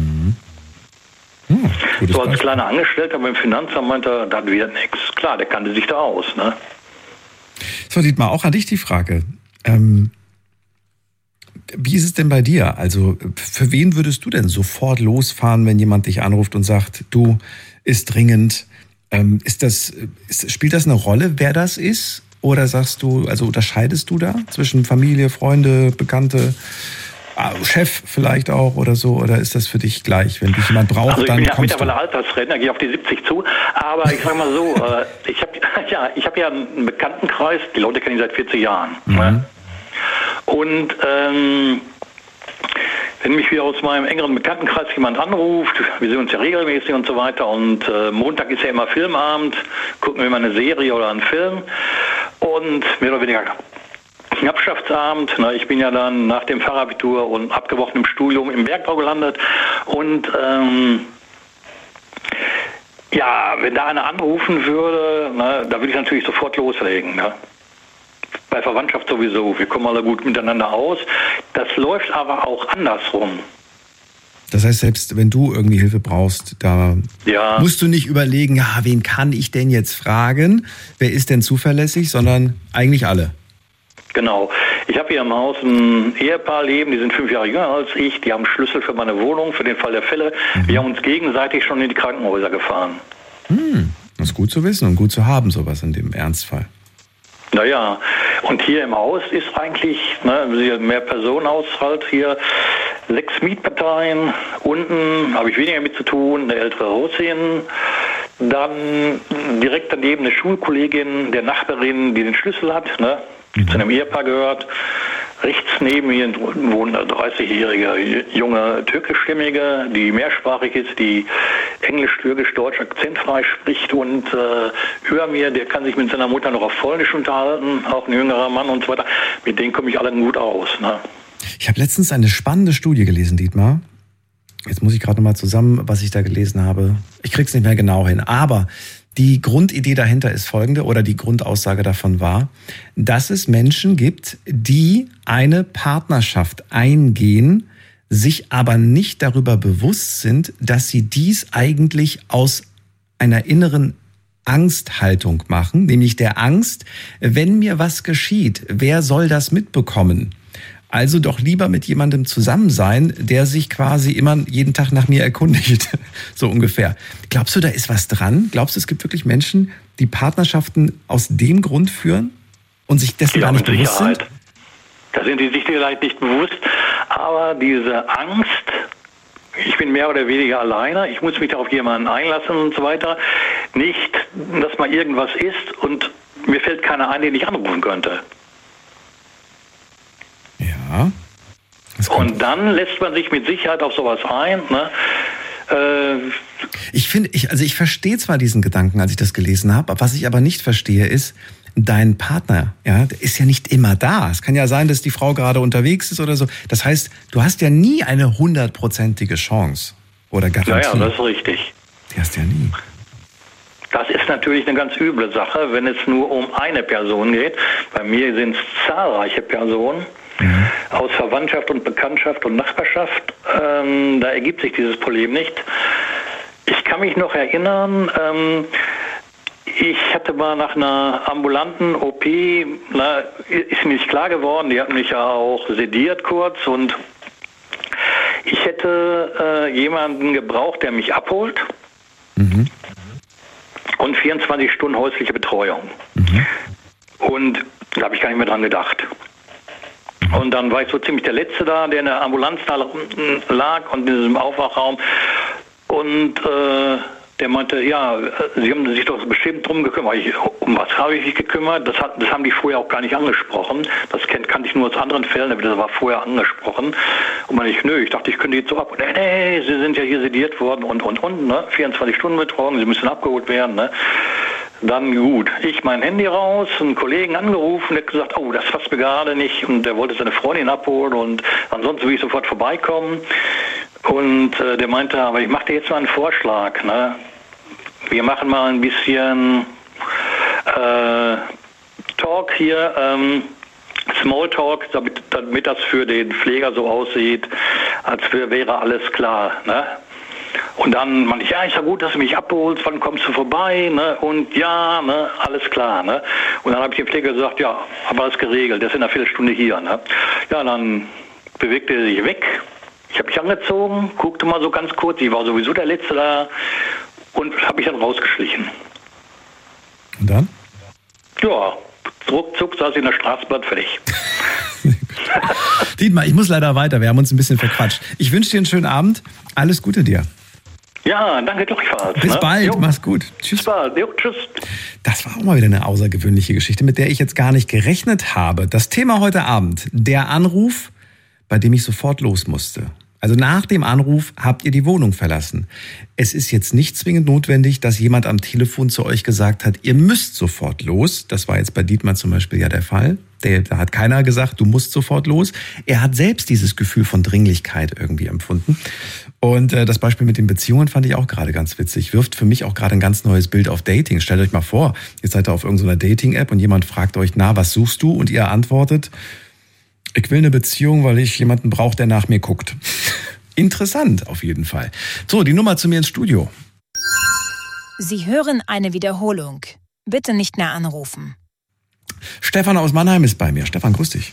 So als kleiner Angestellter beim Finanzamt meinte er, das wird nichts. Klar, der kannte sich da aus. Ne? So, Dietmar, auch an dich die Frage. Wie ist es denn bei dir? Also für wen würdest du denn sofort losfahren, wenn jemand dich anruft und sagt, du, ist dringend? Spielt das eine Rolle, wer das ist? Oder sagst du, also unterscheidest du da zwischen Familie, Freunde, Bekannte, Chef vielleicht auch oder so? Oder ist das für dich gleich? Wenn dich jemand braucht, also dann kommst du. Ich bin ja mittlerweile Altersrentner, gehe auf die 70 zu. Aber ich sag mal so, ich habe ja einen Bekanntenkreis, die Leute kenne ich seit 40 Jahren. Ne? Und wenn mich wieder aus meinem engeren Bekanntenkreis jemand anruft, wir sehen uns ja regelmäßig und so weiter und Montag ist ja immer Filmabend, gucken wir immer eine Serie oder einen Film und mehr oder weniger Knappschaftsabend. Ich bin ja dann nach dem Fachabitur und abgebrochen im Studium im Bergbau gelandet und wenn da einer anrufen würde, da würde ich natürlich sofort loslegen. Ne? Bei Verwandtschaft sowieso, wir kommen alle gut miteinander aus. Das läuft aber auch andersrum. Das heißt, selbst wenn du irgendwie Hilfe brauchst, da musst du nicht überlegen, wen kann ich denn jetzt fragen? Wer ist denn zuverlässig? Sondern eigentlich alle. Genau. Ich habe hier im Haus ein Ehepaar leben, die sind 5 Jahre jünger als ich. Die haben Schlüssel für meine Wohnung, für den Fall der Fälle. Wir haben uns gegenseitig schon in die Krankenhäuser gefahren. Das ist gut zu wissen und gut zu haben, sowas in dem Ernstfall. Naja, und hier im Haus ist eigentlich, mehr Personenhaushalt hier, 6 Mietparteien, unten habe ich weniger mit zu tun, eine ältere Russin, dann direkt daneben eine Schulkollegin der Nachbarin, die den Schlüssel hat, die zu einem Ehepaar gehört, Rechts neben mir wohnt eine 30-jährige junge Türkischstämmige, die mehrsprachig ist, die Englisch, Türkisch, Deutsch akzentfrei spricht und über mir, der kann sich mit seiner Mutter noch auf Polnisch unterhalten, auch ein jüngerer Mann und so weiter. Mit denen komme ich alle gut aus. Ne? Ich habe letztens eine spannende Studie gelesen, Dietmar. Jetzt muss ich gerade nochmal zusammen, was ich da gelesen habe. Ich krieg's nicht mehr genau hin, aber die Grundidee dahinter ist folgende, oder die Grundaussage davon war, dass es Menschen gibt, die eine Partnerschaft eingehen, sich aber nicht darüber bewusst sind, dass sie dies eigentlich aus einer inneren Angsthaltung machen, nämlich der Angst, wenn mir was geschieht, wer soll das mitbekommen? Also doch lieber mit jemandem zusammen sein, der sich quasi immer jeden Tag nach mir erkundigt, so ungefähr. Glaubst du, da ist was dran? Glaubst du, es gibt wirklich Menschen, die Partnerschaften aus dem Grund führen und sich dessen gar nicht bewusst sind? Da sind die sich vielleicht nicht bewusst, aber diese Angst, ich bin mehr oder weniger alleine, ich muss mich auf jemanden einlassen und so weiter, nicht, dass mal irgendwas ist und mir fällt keiner ein, den ich anrufen könnte. Ja. Und dann lässt man sich mit Sicherheit auf sowas ein. Ne? Ich verstehe zwar diesen Gedanken, als ich das gelesen habe, was ich aber nicht verstehe ist, dein Partner, ja, der ist ja nicht immer da. Es kann ja sein, dass die Frau gerade unterwegs ist oder so. Das heißt, du hast ja nie eine 100%ige Chance oder Garantie. Ja, das ist richtig. Die hast du ja nie. Das ist natürlich eine ganz üble Sache, wenn es nur um eine Person geht. Bei mir sind es zahlreiche Personen. Aus Verwandtschaft und Bekanntschaft und Nachbarschaft, da ergibt sich dieses Problem nicht. Ich kann mich noch erinnern, ich hatte mal nach einer ambulanten OP, ist mir nicht klar geworden, die hat mich ja auch sediert kurz und ich hätte jemanden gebraucht, der mich abholt und 24 Stunden häusliche Betreuung. Und da habe ich gar nicht mehr dran gedacht. Und dann war ich so ziemlich der Letzte da, der in der Ambulanz da lag und in diesem Aufwachraum. Und der meinte, ja, Sie haben sich doch bestimmt drum gekümmert. Um was habe ich mich gekümmert? Das haben die vorher auch gar nicht angesprochen. Das kannte ich nur aus anderen Fällen, aber das war vorher angesprochen. Und man nicht, ich dachte, ich könnte jetzt so ab. Nee, Sie sind ja hier sediert worden und, ne? 24 Stunden Betreuung, Sie müssen abgeholt werden, ne? Dann gut, ich mein Handy raus, einen Kollegen angerufen, der hat gesagt, oh, das passt mir gerade nicht und der wollte seine Freundin abholen und ansonsten will ich sofort vorbeikommen. Und der meinte, aber ich mache dir jetzt mal einen Vorschlag, ne? Wir machen mal ein bisschen Talk hier, Smalltalk, damit das für den Pfleger so aussieht, als wäre alles klar, ne? Und dann meinte ich, ja, ist ja gut, dass du mich abholst, wann kommst du vorbei, ne? Und ja, ne, alles klar, ne? Und dann habe ich dem Pfleger gesagt, ja, habe alles geregelt, der ist in einer Viertelstunde hier, ne? Ja, dann bewegte er sich weg, ich habe mich angezogen, guckte mal so ganz kurz, ich war sowieso der Letzte da und habe mich dann rausgeschlichen. Und dann? Ja, ruckzuck saß ich in der Straßenbahn, fertig. Dietmar, ich muss leider weiter, wir haben uns ein bisschen verquatscht. Ich wünsche dir einen schönen Abend, alles Gute dir. Ja, danke gleichfalls. Bis bald, jo. Mach's gut. Tschüss. Bis bald, jo, tschüss. Das war auch mal wieder eine außergewöhnliche Geschichte, mit der ich jetzt gar nicht gerechnet habe. Das Thema heute Abend, der Anruf, bei dem ich sofort los musste. Also nach dem Anruf habt ihr die Wohnung verlassen. Es ist jetzt nicht zwingend notwendig, dass jemand am Telefon zu euch gesagt hat, ihr müsst sofort los. Das war jetzt bei Dietmar zum Beispiel ja der Fall. Da hat keiner gesagt, du musst sofort los. Er hat selbst dieses Gefühl von Dringlichkeit irgendwie empfunden. Und das Beispiel mit den Beziehungen fand ich auch gerade ganz witzig. Wirft für mich auch gerade ein ganz neues Bild auf Dating. Stellt euch mal vor, ihr seid da auf irgendeiner Dating-App und jemand fragt euch, na, was suchst du? Und ihr antwortet, ich will eine Beziehung, weil ich jemanden brauche, der nach mir guckt. Interessant auf jeden Fall. So, die Nummer zu mir ins Studio. Sie hören eine Wiederholung. Bitte nicht mehr anrufen. Stefan aus Mannheim ist bei mir. Stefan, grüß dich.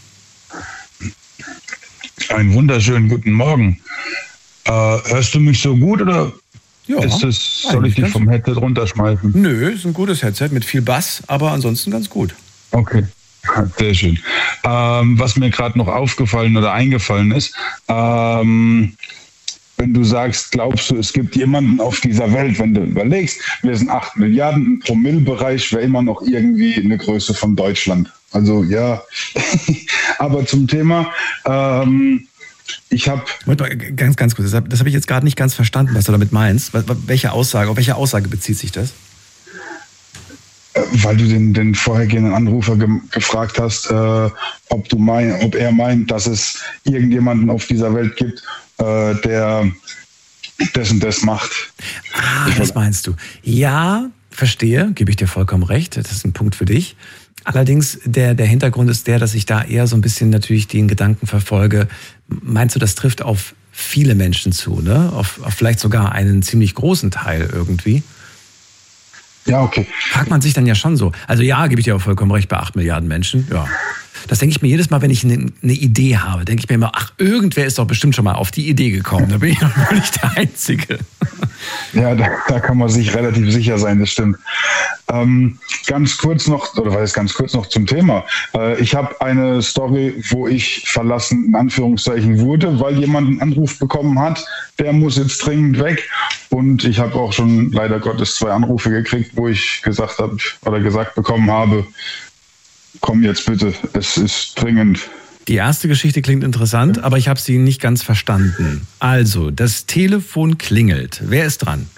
Einen wunderschönen guten Morgen. Hörst du mich so gut oder ja, soll ich dich vom Headset runterschmeißen? Nö, ist ein gutes Headset mit viel Bass, aber ansonsten ganz gut. Okay. Sehr schön. Was mir gerade noch aufgefallen oder eingefallen ist, wenn du sagst, glaubst du, es gibt jemanden auf dieser Welt, wenn du überlegst, wir sind 8 Milliarden, im Promillebereich wäre immer noch irgendwie eine Größe von Deutschland. Also ja, Aber zum Thema, ich habe... Ganz kurz, das habe ich jetzt gerade nicht ganz verstanden, was du damit meinst. Auf welche Aussage bezieht sich das? Weil du den vorhergehenden Anrufer gefragt hast, ob er meint, dass es irgendjemanden auf dieser Welt gibt, der das und das macht. Das meinst du. Ja, verstehe, gebe ich dir vollkommen recht. Das ist ein Punkt für dich. Allerdings, der Hintergrund ist der, dass ich da eher so ein bisschen natürlich den Gedanken verfolge. Meinst du, das trifft auf viele Menschen zu, ne? Auf vielleicht sogar einen ziemlich großen Teil irgendwie? Ja, okay. Fragt man sich dann ja schon so. Also ja, gebe ich dir auch vollkommen recht, bei 8 Milliarden Menschen, ja. Das denke ich mir jedes Mal, wenn ich eine Idee habe, denke ich mir immer, irgendwer ist doch bestimmt schon mal auf die Idee gekommen. Da bin ich doch nicht der Einzige. Ja, da kann man sich relativ sicher sein, das stimmt. Ganz kurz noch zum Thema. Ich habe eine Story, wo ich verlassen, in Anführungszeichen, wurde, weil jemand einen Anruf bekommen hat, der muss jetzt dringend weg. Und ich habe auch schon leider Gottes 2 Anrufe gekriegt, wo ich gesagt bekommen habe, komm jetzt bitte, es ist dringend. Die erste Geschichte klingt interessant, aber ich habe sie nicht ganz verstanden. Also, das Telefon klingelt. Wer ist dran?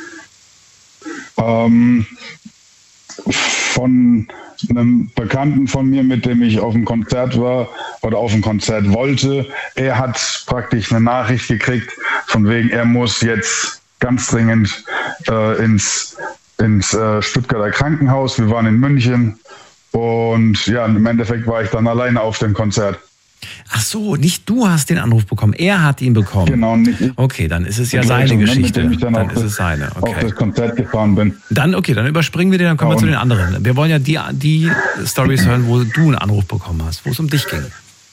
Von einem Bekannten von mir, mit dem ich auf dem Konzert war oder auf dem Konzert wollte. Er hat praktisch eine Nachricht gekriegt, von wegen, er muss jetzt ganz dringend ins Stuttgarter Krankenhaus. Wir waren in München. Und ja, im Endeffekt war ich dann alleine auf dem Konzert. Ach so, nicht du hast den Anruf bekommen, er hat ihn bekommen. Genau, nicht ich. Okay, dann ist es ja seine Geschichte. Mit dem ich dann ist es seine. Okay. Auf das Konzert gefahren bin. Dann überspringen wir den, dann kommen wir zu den anderen. Wir wollen ja die Storys hören, wo du einen Anruf bekommen hast, wo es um dich ging.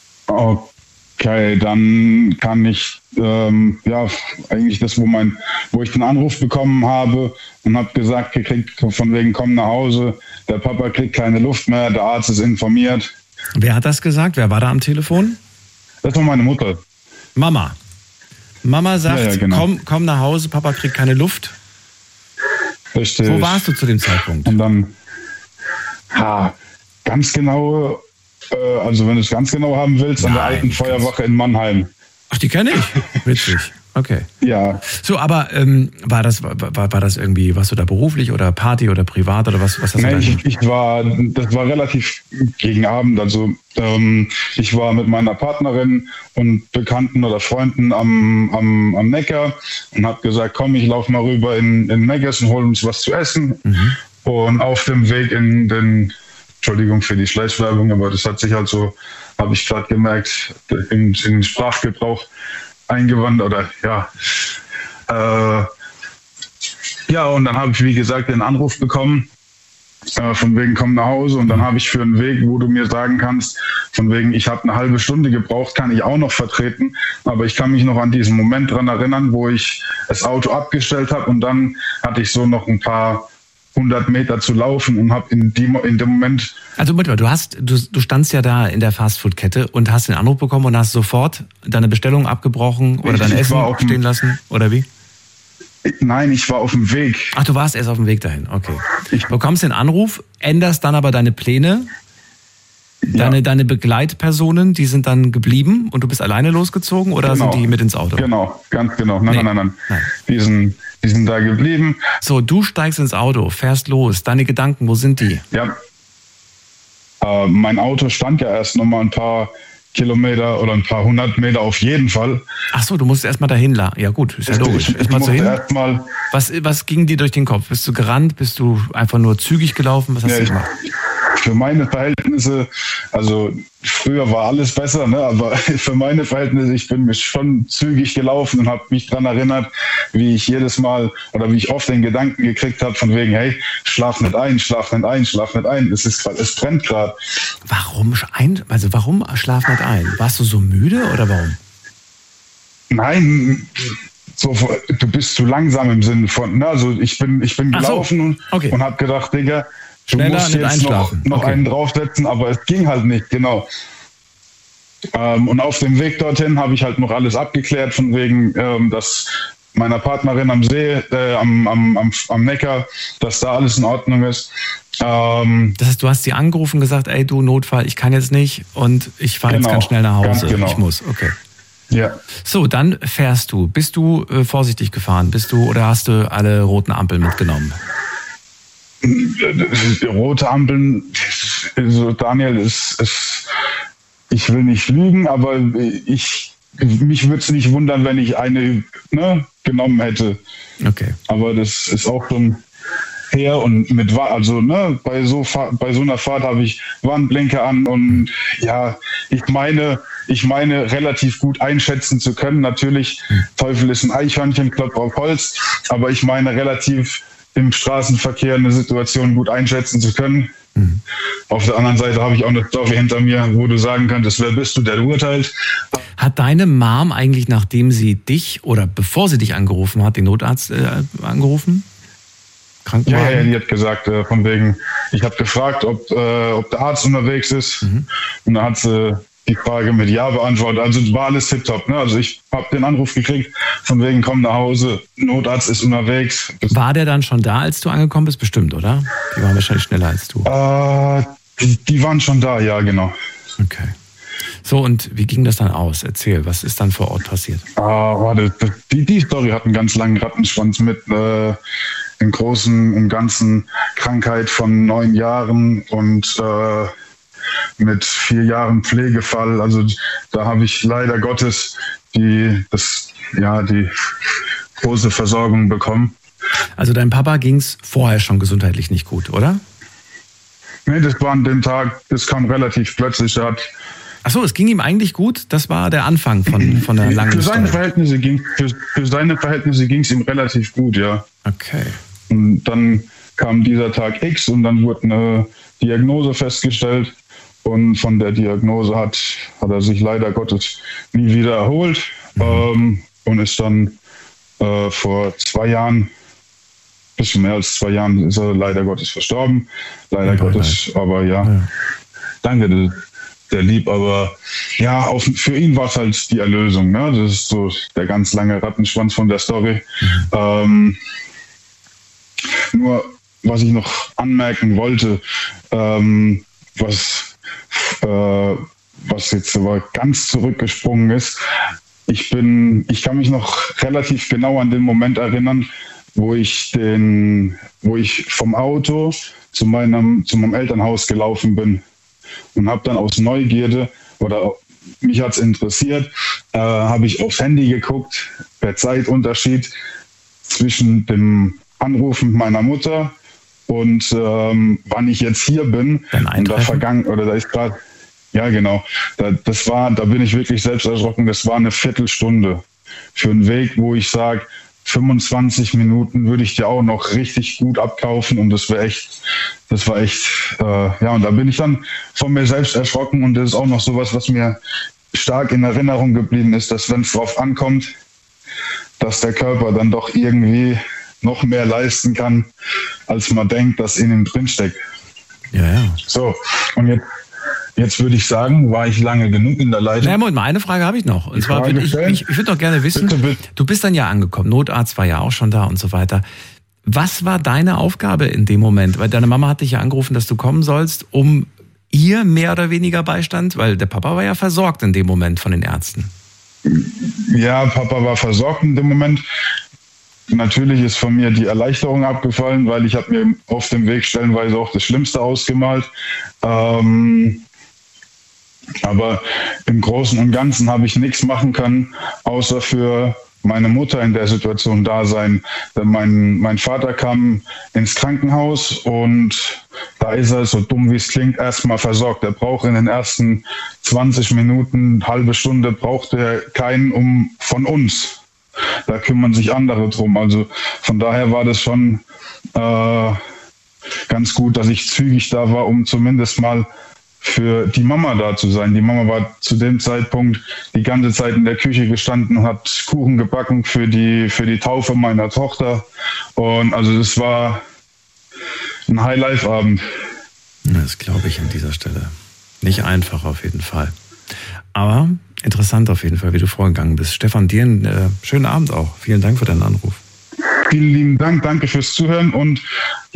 Okay, dann kann ich eigentlich das, wo ich den Anruf bekommen habe und habe gekriegt, von wegen, komm nach Hause, der Papa kriegt keine Luft mehr, der Arzt ist informiert. Wer hat das gesagt? Wer war da am Telefon? Das war meine Mutter. Mama sagt, ja, genau. komm nach Hause, Papa kriegt keine Luft. Richtig. Wo warst du zu dem Zeitpunkt? Und dann, ganz genau, also wenn du es ganz genau haben willst, an der alten Feuerwache in Mannheim. Ach, die kenne ich? Witzig. Okay. Ja. So, aber war das irgendwie, warst du da beruflich oder Party oder privat oder was hast du da? Das war relativ gegen Abend. Also ich war mit meiner Partnerin und Bekannten oder Freunden am Neckar und habe gesagt, komm, ich laufe mal rüber in Neckars und hol uns was zu essen. Mhm. Und auf dem Weg in den, Entschuldigung für die Schleichwerbung, aber das hat sich halt so, habe ich gerade gemerkt, in den Sprachgebrauch eingewandert oder und dann habe ich, wie gesagt, den Anruf bekommen, von wegen, komm nach Hause, und dann habe ich für einen Weg, wo du mir sagen kannst, von wegen, ich habe eine halbe Stunde gebraucht, kann ich auch noch vertreten, aber ich kann mich noch an diesen Moment dran erinnern, wo ich das Auto abgestellt habe und dann hatte ich so noch ein paar 100 Meter zu laufen und habe in dem Moment... Also du standst ja da in der Fastfood-Kette und hast den Anruf bekommen und hast sofort deine Bestellung abgebrochen oder dein Essen stehen lassen, oder wie? Nein, ich war auf dem Weg. Ach, du warst erst auf dem Weg dahin, okay. Du bekommst den Anruf, änderst dann aber deine Pläne, deine Begleitpersonen, die sind dann geblieben und du bist alleine losgezogen oder sind die mit ins Auto? Genau, ganz genau. Nein. Die sind da geblieben. So, du steigst ins Auto, fährst los. Deine Gedanken, wo sind die? Ja. Mein Auto stand ja erst noch mal ein paar Kilometer oder ein paar 100 Meter auf jeden Fall. Ach so, du musst erstmal dahin. Ja gut, ist ja logisch. Erstmal zu hin. Was ging dir durch den Kopf? Bist du gerannt? Bist du einfach nur zügig gelaufen? Was hast du gemacht? Für meine Verhältnisse, also früher war alles besser, ne? Aber für meine Verhältnisse, ich bin schon zügig gelaufen und habe mich daran erinnert, wie ich jedes Mal oder wie ich oft den Gedanken gekriegt habe von wegen, hey, schlaf nicht ein. Es brennt gerade. Warum schlaf nicht ein? Warst du so müde oder warum? Nein, du bist zu langsam im Sinne von, ne? Also ich bin gelaufen und habe gedacht, Digga, du musst jetzt noch einen draufsetzen, aber es ging halt nicht, genau. Und auf dem Weg dorthin habe ich halt noch alles abgeklärt, von wegen, dass meiner Partnerin am See, am Neckar, dass da alles in Ordnung ist. Das heißt, du hast sie angerufen und gesagt, ey du, Notfall, ich kann jetzt nicht und ich fahre jetzt ganz schnell nach Hause. Genau. Ich muss, okay. Ja. So, dann fährst du. Bist du vorsichtig gefahren? Oder hast du alle roten Ampeln mitgenommen? Rote Ampeln, also Daniel, ich will nicht lügen, aber mich würde es nicht wundern, wenn ich eine genommen hätte. Okay. Aber das ist auch schon her und bei so einer Fahrt habe ich Warnblinker an und ja, ich meine relativ gut einschätzen zu können. Natürlich, Teufel ist ein Eichhörnchen, Klopf auf Holz, aber ich meine relativ im Straßenverkehr eine Situation gut einschätzen zu können. Auf der anderen Seite habe ich auch eine Story hinter mir, wo du sagen könntest, wer bist du, der urteilt. Hat deine Mom eigentlich, nachdem sie dich oder bevor sie dich angerufen hat, den Notarzt angerufen? Ja, die hat gesagt, von wegen, ich habe gefragt, ob der Arzt unterwegs ist. Und dann hat sie die Frage mit Ja beantwortet. Also war alles tipptopp. Ne? Also ich habe den Anruf gekriegt, von wegen, komm nach Hause, Notarzt ist unterwegs. War der dann schon da, als du angekommen bist? Bestimmt, oder? Die waren wahrscheinlich schneller als du. Die waren schon da, ja, genau. Okay. So, und wie ging das dann aus? Erzähl, was ist dann vor Ort passiert? Die Story hat einen ganz langen Rattenschwanz mit im Großen und Ganzen Krankheit von 9 Jahren und mit 4 Jahren Pflegefall. Also da habe ich leider Gottes die große Versorgung bekommen. Also deinem Papa ging es vorher schon gesundheitlich nicht gut, oder? Nee, das war an dem Tag, das kam relativ plötzlich. Achso, es ging ihm eigentlich gut? Das war der Anfang von der langen Für seine Story. Verhältnisse ging es ihm relativ gut, ja. Okay. Und dann kam dieser Tag X und dann wurde eine Diagnose festgestellt. Und von der Diagnose hat er sich leider Gottes nie wieder erholt und ist dann vor 2 Jahren, bisschen mehr als 2 Jahren, ist er leider Gottes verstorben. Leider Gottes, aber ja. Danke, der lieb, aber ja, für ihn war es halt die Erlösung. Ne? Das ist so der ganz lange Rattenschwanz von der Story. Nur, was ich noch anmerken wollte, was jetzt aber ganz zurückgesprungen ist, ich kann mich noch relativ genau an den Moment erinnern, wo ich vom Auto zu meinem Elternhaus gelaufen bin und habe dann aus Neugierde, oder mich hat es interessiert, habe ich aufs Handy geguckt, der Zeitunterschied zwischen dem Anrufen meiner Mutter und wann ich jetzt hier bin. Und da ist gerade, ja genau, da bin ich wirklich selbst erschrocken, das war eine Viertelstunde für einen Weg, wo ich sage, 25 Minuten würde ich dir auch noch richtig gut abkaufen und das war echt, und da bin ich dann von mir selbst erschrocken und das ist auch noch sowas, was mir stark in Erinnerung geblieben ist, dass wenn es drauf ankommt, dass der Körper dann doch irgendwie noch mehr leisten kann, als man denkt, dass in ihm drinsteckt. Ja. So, und jetzt würde ich sagen, war ich lange genug in der Leitung. Na, Moment, eine Frage habe ich noch. Und zwar würde ich würde doch gerne wissen, bitte. Du bist dann ja angekommen, Notarzt war ja auch schon da und so weiter. Was war deine Aufgabe in dem Moment? Weil deine Mama hat dich ja angerufen, dass du kommen sollst, um ihr mehr oder weniger Beistand, weil der Papa war ja versorgt in dem Moment von den Ärzten. Ja, Papa war versorgt in dem Moment. Natürlich ist von mir die Erleichterung abgefallen, weil ich habe mir auf dem Weg stellenweise auch das Schlimmste ausgemalt. Aber im Großen und Ganzen habe ich nichts machen können, außer für meine Mutter in der Situation da sein. Denn mein Vater kam ins Krankenhaus und da ist er, so dumm wie es klingt, erstmal versorgt. Er braucht in den ersten 20 Minuten, halbe Stunde, braucht er keinen von uns. Da kümmern sich andere drum. Also von daher war das schon ganz gut, dass ich zügig da war, um zumindest mal für die Mama da zu sein. Die Mama war zu dem Zeitpunkt die ganze Zeit in der Küche gestanden und hat Kuchen gebacken für die Taufe meiner Tochter. Und also das war ein High-Life-Abend. Das glaube ich an dieser Stelle. Nicht einfach auf jeden Fall. Aber interessant auf jeden Fall, wie du vorgegangen bist. Stefan, dir einen schönen Abend auch. Vielen Dank für deinen Anruf. Vielen lieben Dank, danke fürs Zuhören und ja,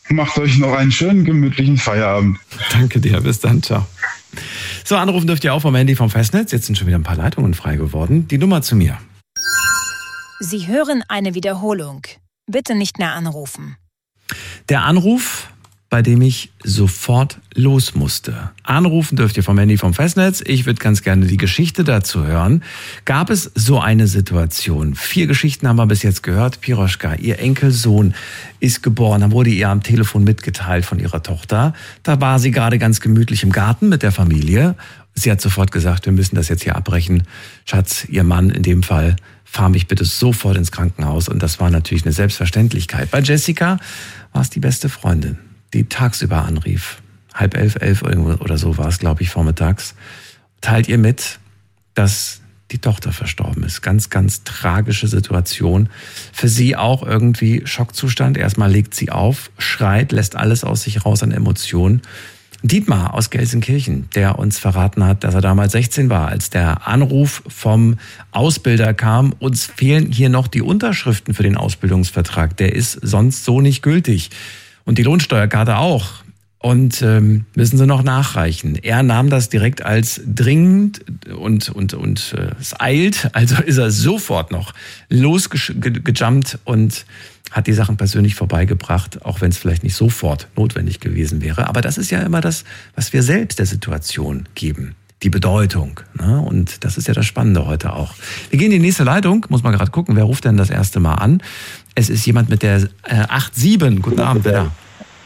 Macht euch noch einen schönen, gemütlichen Feierabend. Danke dir, bis dann, ciao. So, anrufen dürft ihr auch vom Handy vom Festnetz. Jetzt sind schon wieder ein paar Leitungen frei geworden. Die Nummer zu mir. Sie hören eine Wiederholung. Bitte nicht mehr anrufen. Der Anruf, bei dem ich sofort los musste. Anrufen dürft ihr vom Handy vom Festnetz. Ich würde ganz gerne die Geschichte dazu hören. Gab es so eine Situation? 4 Geschichten haben wir bis jetzt gehört. Piroschka, ihr Enkelsohn ist geboren. Dann wurde ihr am Telefon mitgeteilt von ihrer Tochter. Da war sie gerade ganz gemütlich im Garten mit der Familie. Sie hat sofort gesagt, wir müssen das jetzt hier abbrechen. Schatz, ihr Mann in dem Fall, fahr mich bitte sofort ins Krankenhaus. Und das war natürlich eine Selbstverständlichkeit. Bei Jessica war es die beste Freundin, die tagsüber anrief. 10:30, 11 oder so war es, glaube ich, vormittags. Teilt ihr mit, dass die Tochter verstorben ist. Ganz, ganz tragische Situation. Für sie auch irgendwie Schockzustand. Erstmal legt sie auf, schreit, lässt alles aus sich raus an Emotionen. Dietmar aus Gelsenkirchen, der uns verraten hat, dass er damals 16 war, als der Anruf vom Ausbilder kam. Uns fehlen hier noch die Unterschriften für den Ausbildungsvertrag. Der ist sonst so nicht gültig. Und die Lohnsteuerkarte auch. Und müssen sie noch nachreichen. Er nahm das direkt als dringend und es eilt. Also ist er sofort noch losgejumpt und hat die Sachen persönlich vorbeigebracht, auch wenn es vielleicht nicht sofort notwendig gewesen wäre. Aber das ist ja immer das, was wir selbst der Situation geben. Die Bedeutung. Ne? Und das ist ja das Spannende heute auch. Wir gehen in die nächste Leitung. Muss mal gerade gucken, wer ruft denn das erste Mal an. Es ist jemand mit der 87. Guten Abend, wer da?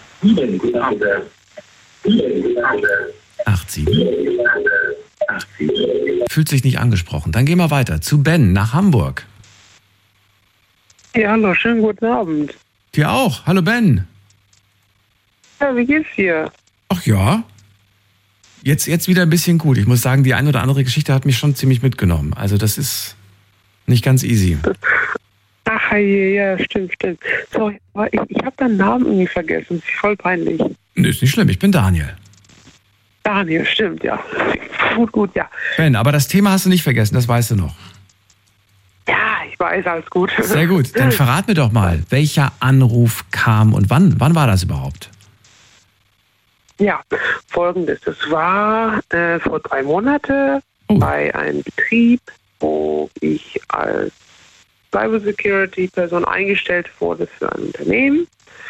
87. Fühlt sich nicht angesprochen. Dann gehen wir weiter zu Ben nach Hamburg. Ja, hallo, schönen guten Abend. Dir auch. Hallo Ben. Ja, wie geht's dir? Ach ja. Jetzt wieder ein bisschen gut. Ich muss sagen, die eine oder andere Geschichte hat mich schon ziemlich mitgenommen. Also das ist nicht ganz easy. Ach ja, stimmt. Sorry, aber ich habe deinen Namen irgendwie vergessen. Das ist voll peinlich. Nö, ist nicht schlimm. Ich bin Daniel. Daniel, stimmt, ja. Gut, ja. Ben, aber das Thema hast du nicht vergessen, das weißt du noch. Ja, ich weiß, alles gut. Sehr gut. Dann verrat mir doch mal, welcher Anruf kam und wann? Wann war das überhaupt? Ja, Folgendes. Das war vor 3 Monaten bei einem Betrieb, wo ich als Cybersecurity-Person eingestellt wurde für ein Unternehmen.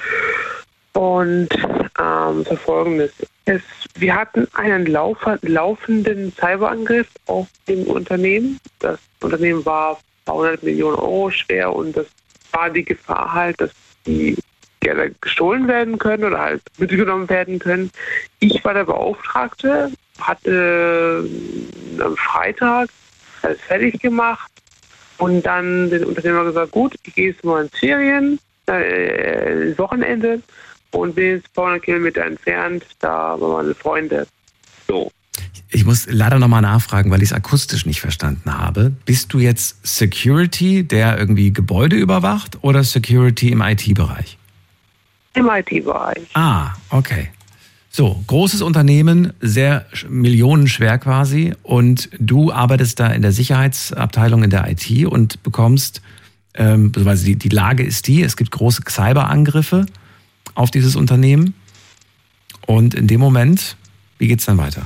Und so Folgendes. Wir hatten einen laufenden Cyberangriff auf dem Unternehmen. Das Unternehmen war 200 Millionen Euro schwer und das war die Gefahr halt, dass die Gelder gestohlen werden können oder halt mitgenommen werden können. Ich war der Beauftragte, hatte am Freitag alles fertig gemacht und dann den Unternehmer gesagt, gut, ich gehe jetzt mal ins Ferien, Wochenende und bin jetzt 200 Kilometer entfernt, da waren meine Freunde. So. Ich muss leider nochmal nachfragen, weil ich es akustisch nicht verstanden habe. Bist du jetzt Security, der irgendwie Gebäude überwacht oder Security im IT-Bereich? Im IT-Bereich. Ah, okay. So, großes Unternehmen, sehr millionenschwer quasi und du arbeitest da in der Sicherheitsabteilung in der IT und bekommst, beziehungsweise die Lage ist es gibt große Cyberangriffe auf dieses Unternehmen und in dem Moment, wie geht's dann weiter?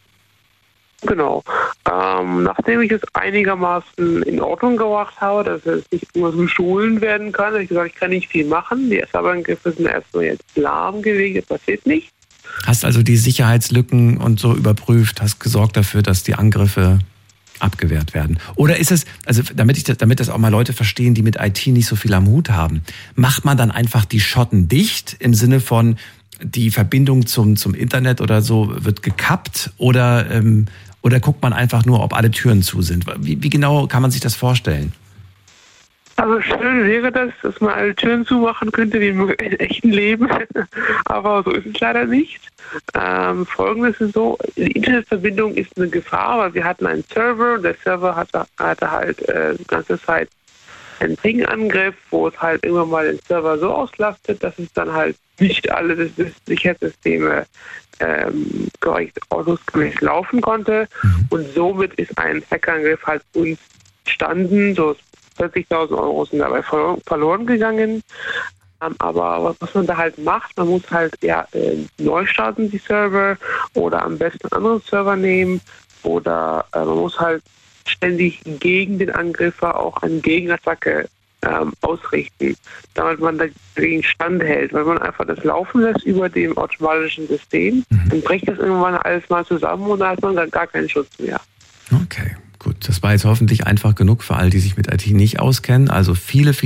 Genau. Nachdem ich es einigermaßen in Ordnung gebracht habe, dass es nicht irgendwas gestohlen werden kann, habe ich gesagt, ich kann nicht viel machen. Die Cyberangriffe sind erstmal jetzt lahmgelegt, das passiert nicht. Hast also die Sicherheitslücken und so überprüft, hast gesorgt dafür, dass die Angriffe abgewehrt werden. Oder ist es, also damit das auch mal Leute verstehen, die mit IT nicht so viel am Hut haben, macht man dann einfach die Schotten dicht im Sinne von die Verbindung zum Internet oder so wird gekappt oder guckt man einfach nur, ob alle Türen zu sind? Wie genau kann man sich das vorstellen? Also schön wäre das, dass man alle Türen zumachen könnte, wie im echten Leben. Aber so ist es leider nicht. Folgendes ist so, die Internetverbindung ist eine Gefahr, weil wir hatten einen Server und der Server hatte halt die ganze Zeit einen Ping-Angriff, wo es halt irgendwann mal den Server so auslastet, dass es dann halt nicht alle Sicherheitssysteme korrekt ordnungsgemäß laufen konnte. Und somit ist ein Hackerangriff halt entstanden. So 40.000 Euro sind dabei verloren gegangen. Aber was man da halt macht, man muss halt neu starten, die Server, oder am besten einen anderen Server nehmen, oder man muss halt ständig gegen den Angreifer auch eine Gegenattacke ausrichten, damit man dagegen standhält. Wenn man einfach das laufen lässt über dem automatischen System, dann bricht das irgendwann alles mal zusammen und dann hat man dann gar keinen Schutz mehr. Okay, gut. Das war jetzt hoffentlich einfach genug für all die sich mit IT nicht auskennen. Also viele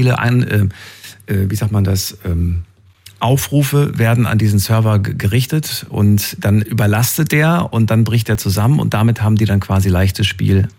Aufrufe werden an diesen Server gerichtet und dann überlastet der und dann bricht er zusammen und damit haben die dann quasi leichtes Spiel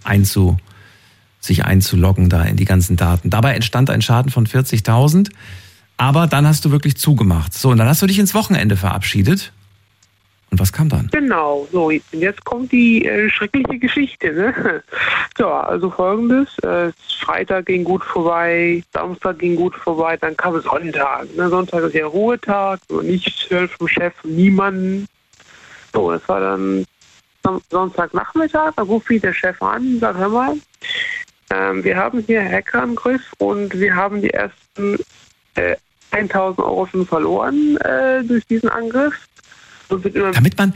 sich einzuloggen da in die ganzen Daten. Dabei entstand ein Schaden von 40.000, aber dann hast du wirklich zugemacht. So, und dann hast du dich ins Wochenende verabschiedet. Und was kam dann? Genau, so, jetzt kommt die schreckliche Geschichte. Ne? So, also Folgendes, Freitag ging gut vorbei, Samstag ging gut vorbei, dann kam Sonntag. Ne? Sonntag ist ja Ruhetag, nichts hört vom Chef, niemanden. So, das war dann Sonntagnachmittag, da ruft mich der Chef an und sagt, hör mal, wir haben hier Hackerangriff und wir haben die ersten 1.000 Euro schon verloren durch diesen Angriff. Damit man,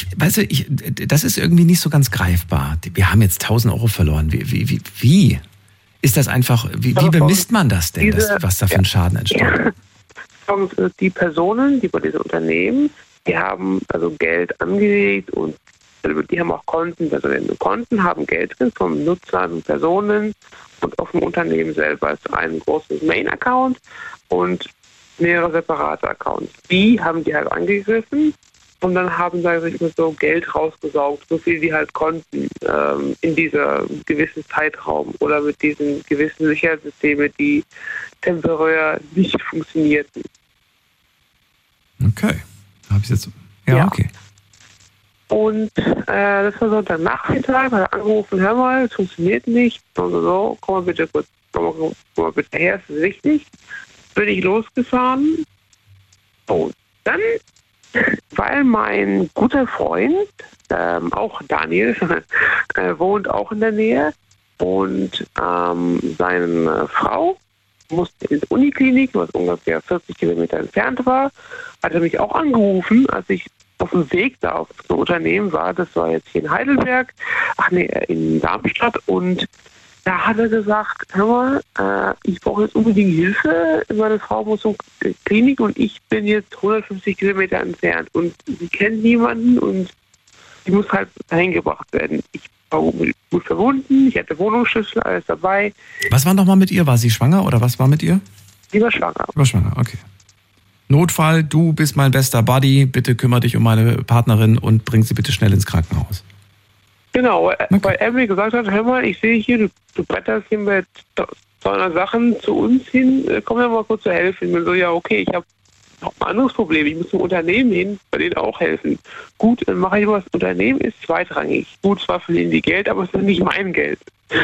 das ist irgendwie nicht so ganz greifbar. Wir haben jetzt 1.000 Euro verloren. Wie? Ist das einfach, wie bemisst man das denn, was da für ein Schaden entsteht? Die Personen, die bei diesem Unternehmen, die haben also Geld angelegt und die haben auch Konten, also Konten haben Geld drin vom Nutzer und Personen und auf dem Unternehmen selber ist ein großes Main-Account und mehrere separate Accounts. Die haben die halt angegriffen und dann haben sie sich mit so Geld rausgesaugt, so viel die halt konnten in dieser gewissen Zeitraum oder mit diesen gewissen Sicherheitssystemen, die temporär nicht funktionierten. Okay, habe ich jetzt. Ja, okay. Und das war Sonntagnachmittag, hat er angerufen, hör mal, es funktioniert nicht. So, komm mal bitte her, es ist wichtig. Bin ich losgefahren. Und dann, weil mein guter Freund, auch Daniel, wohnt auch in der Nähe und seine Frau musste in die Uniklinik, was ungefähr 40 Kilometer entfernt war, hat er mich auch angerufen, als ich auf dem Weg da auf das Unternehmen war. Das war jetzt hier in Heidelberg, in Darmstadt. Und da hat er gesagt, hör mal, ich brauche jetzt unbedingt Hilfe. Meine Frau muss zur Klinik und ich bin jetzt 150 Kilometer entfernt. Und sie kennt niemanden und sie muss halt dahin gebracht werden. Ich war gut verbunden, ich hatte Wohnungsschlüssel, alles dabei. Was war nochmal mit ihr? War sie schwanger oder was war mit ihr? Sie war schwanger. Sie war schwanger, okay. Notfall, du bist mein bester Buddy, bitte kümmere dich um meine Partnerin und bring sie bitte schnell ins Krankenhaus. Genau, weil er mir gesagt hat, hör mal, ich sehe hier, du bretterst hier mit 200 Sachen zu uns hin, komm mir mal kurz zu helfen. Ich bin so, ja okay, ich habe noch ein anderes Problem, ich muss zum Unternehmen hin, bei denen auch helfen. Gut, dann mache ich was, das Unternehmen ist zweitrangig. Gut, zwar verlieren die Geld, aber es ist nicht mein Geld.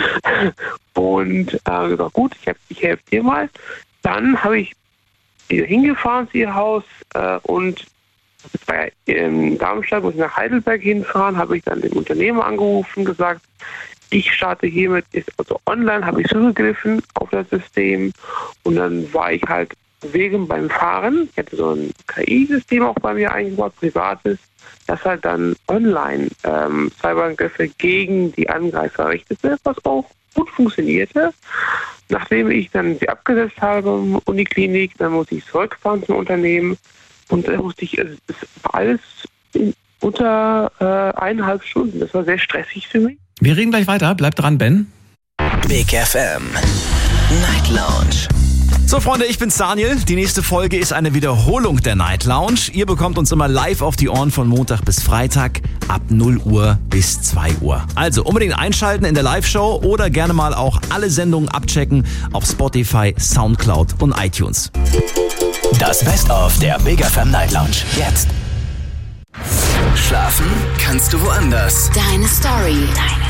Und gesagt, gut, ich helfe dir mal. Dann habe ich hingefahren zu ihr Haus und bei Darmstadt, wo ich nach Heidelberg hinfahren, habe ich dann den Unternehmer angerufen, gesagt, ich starte hiermit, also online habe ich zugegriffen auf das System und dann war ich halt beim Fahren, ich hatte so ein KI-System auch bei mir eingebaut, privates, das halt dann online Cyberangriffe gegen die Angreifer richtete, was auch gut funktionierte. Nachdem ich dann sie abgesetzt habe in der Uniklinik, dann musste ich zurückfahren zum Unternehmen und dann musste ich, es war alles unter 1,5 Stunden. Das war sehr stressig für mich. Wir reden gleich weiter, bleibt dran, Ben. Big FM Night Lounge. So Freunde, ich bin's Daniel. Die nächste Folge ist eine Wiederholung der Night Lounge. Ihr bekommt uns immer live auf die Ohren von Montag bis Freitag ab 0 Uhr bis 2 Uhr. Also unbedingt einschalten in der Live-Show oder gerne mal auch alle Sendungen abchecken auf Spotify, Soundcloud und iTunes. Das Best-of der Big FM Night Lounge. Jetzt. Schlafen kannst du woanders. Deine Story. Deine